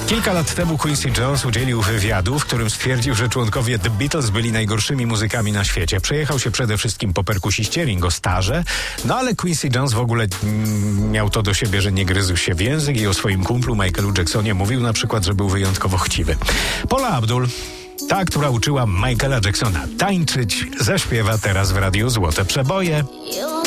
Kilka lat temu Quincy Jones udzielił wywiadu, w którym stwierdził, że członkowie The Beatles byli najgorszymi muzykami na świecie. Przejechał się przede wszystkim po perkusiście Ringo Starrze, no ale Quincy Jones w ogóle miał to do siebie, że nie gryzł się w język i o swoim kumplu Michaelu Jacksonie mówił na przykład, że był wyjątkowo chciwy. Paula Abdul, ta, która uczyła Michaela Jacksona tańczyć, zaśpiewa teraz w Radiu Złote Przeboje.